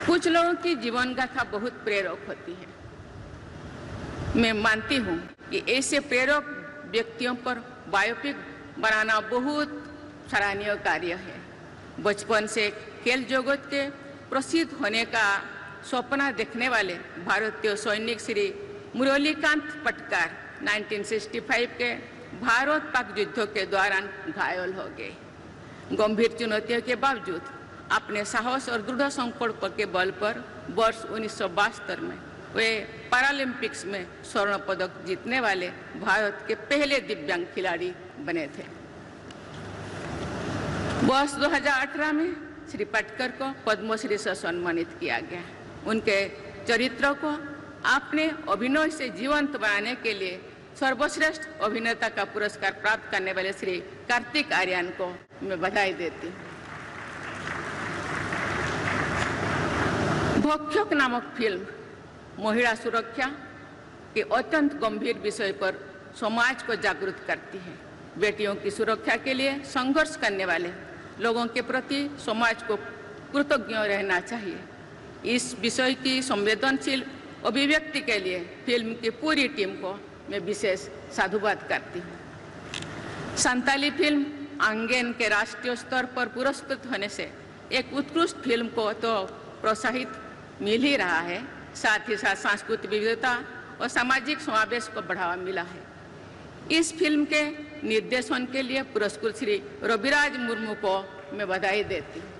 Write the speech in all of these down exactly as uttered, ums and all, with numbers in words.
कुछ लोगों की जीवन गाथा बहुत प्रेरक होती है। मैं मानती हूँ कि ऐसे प्रेरक व्यक्तियों पर बायोपिक बनाना बहुत सराहनीय कार्य है। बचपन से खेल जगत के प्रसिद्ध होने का सपना देखने वाले भारतीय सैनिक श्री मुरलीकांत पटकार उन्नीस सौ पैंसठ के भारत पाक युद्धों के दौरान घायल हो गए। गंभीर चुनौतियों के बावजूद अपने साहस और दृढ़ संकल्प के बल पर वर्ष उन्नीस सौ बहत्तर में वे पैरालंपिक्स में स्वर्ण पदक जीतने वाले भारत के पहले दिव्यांग खिलाड़ी बने थे। वर्ष दो हज़ार अठारह में श्री पटकर को पद्मश्री से सम्मानित किया गया। उनके चरित्र को अपने अभिनय से जीवंत बनाने के लिए सर्वश्रेष्ठ अभिनेता का पुरस्कार प्राप्त करने वाले श्री कार्तिक आर्यन को मैं बधाई देती हूँ। भक्षक नामक फिल्म महिला सुरक्षा के अत्यंत गंभीर विषय पर समाज को जागरूक करती है। बेटियों की सुरक्षा के लिए संघर्ष करने वाले लोगों के प्रति समाज को कृतज्ञ रहना चाहिए। इस विषय की संवेदनशील अभिव्यक्ति के लिए फिल्म की पूरी टीम को मैं विशेष साधुवाद करती हूँ। संताली फिल्म आंगेन के राष्ट्रीय स्तर पर पुरस्कृत होने से एक उत्कृष्ट फिल्म को तो प्रोत्साहित मिल ही रहा है, साथ ही साथ सांस्कृतिक विविधता और सामाजिक समावेश को बढ़ावा मिला है। इस फिल्म के निर्देशन के लिए पुरस्कृत श्री रविराज मुर्मू को मैं बधाई देती हूँ।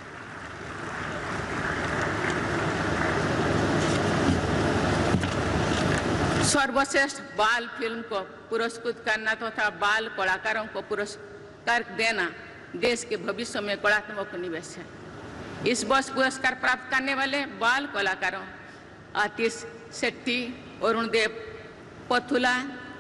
सर्वश्रेष्ठ बाल फिल्म को पुरस्कृत करना तथा तो बाल कलाकारों को पुरस्कार देना देश के भविष्य में कलात्मक निवेश है। इस वर्ष पुरस्कार प्राप्त करने वाले बाल कलाकारों आतिश शेट्टी, अरुण देव पथुला,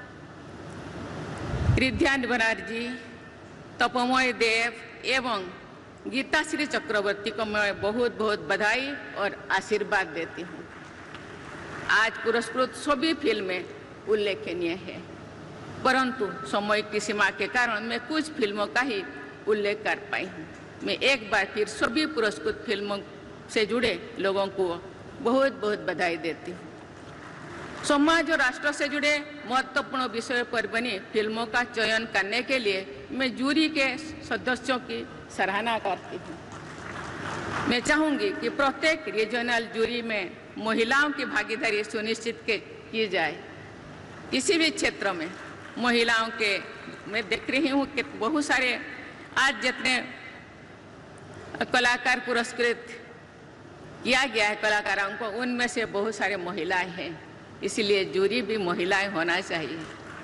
रिद्ध्यान बनर्जी, तपोमय देव एवं गीताश्री चक्रवर्ती को मैं बहुत बहुत बधाई और आशीर्वाद देती हूँ। आज पुरस्कृत सभी फिल्में उल्लेखनीय है, परंतु समय की सीमा के कारण मैं कुछ फिल्मों का ही उल्लेख कर पाई हूँ। मैं एक बार फिर सभी पुरस्कृत फिल्मों से जुड़े लोगों को बहुत बहुत बधाई देती हूँ। समाज और राष्ट्र से जुड़े महत्वपूर्ण विषयों पर बनी फिल्मों का चयन करने के लिए मैं जूरी के सदस्यों की सराहना करती हूँ। मैं चाहूँगी कि प्रत्येक रीजनल जूरी में महिलाओं की भागीदारी सुनिश्चित की जाए। किसी भी क्षेत्र में महिलाओं के मैं देख रही हूँ कि बहुत सारे आज जितने कलाकार पुरस्कृत किया गया है कलाकारों को, उनमें से बहुत सारे महिलाएं हैं, इसलिए जूरी भी महिलाएं होना चाहिए।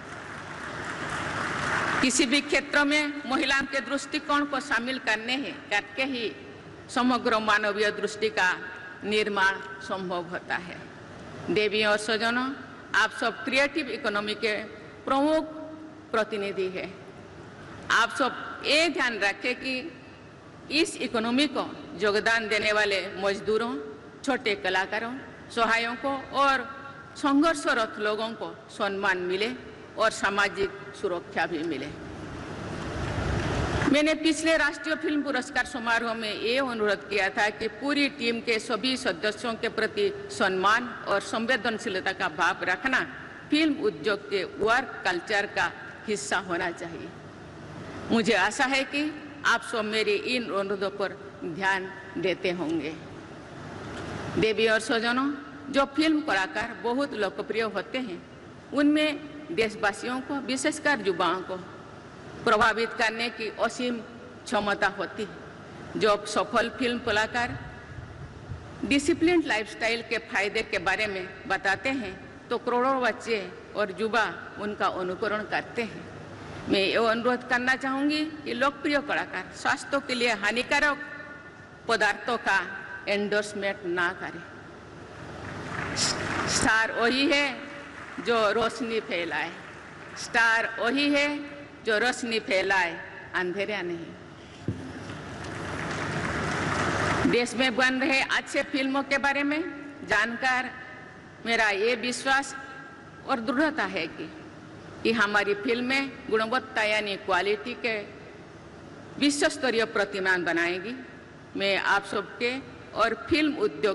किसी भी क्षेत्र में महिलाओं के दृष्टिकोण को शामिल करने ही करके ही समग्र मानवीय दृष्टि का निर्माण संभव होता है। देवियों और सज्जनों, आप सब क्रिएटिव इकोनॉमी के प्रमुख प्रतिनिधि हैं। आप सब ये ध्यान रखें कि इस इकोनॉमी को योगदान देने वाले मजदूरों, छोटे कलाकारों, सहायकों और संघर्षरत लोगों को सम्मान मिले और सामाजिक सुरक्षा भी मिले। मैंने पिछले राष्ट्रीय फिल्म पुरस्कार समारोह में ये अनुरोध किया था कि पूरी टीम के सभी सदस्यों के प्रति सम्मान और संवेदनशीलता का भाव रखना फिल्म उद्योग के वर्क कल्चर का हिस्सा होना चाहिए। मुझे आशा है कि आप सब मेरे इन अनुरोधों पर ध्यान देते होंगे। देवी और स्वजनों, जो फिल्म कलाकार बहुत लोकप्रिय होते हैं, उनमें देशवासियों को, विशेषकर युवाओं को प्रभावित करने की असीम क्षमता होती है। जो सफल फिल्म कलाकार डिसिप्लिन लाइफस्टाइल के फायदे के बारे में बताते हैं तो करोड़ों बच्चे और युवा उनका अनुकरण करते हैं। मैं ये अनुरोध करना चाहूँगी कि लोकप्रिय कलाकार स्वास्थ्य के लिए हानिकारक पदार्थों का एंडोर्समेंट ना करें। स्टार वही है जो रोशनी फैलाए, स्टार वही है जो रोशनी फैलाए, अंधेरा नहीं। देश में बन रहे अच्छे फिल्मों के बारे में जानकर मेरा ये विश्वास और दृढ़ता है कि कि हमारी फिल्में गुणवत्ता यानी क्वालिटी के विश्व स्तरीय प्रतिमान बनाएगी। मैं आप सबके और फिल्म उद्योग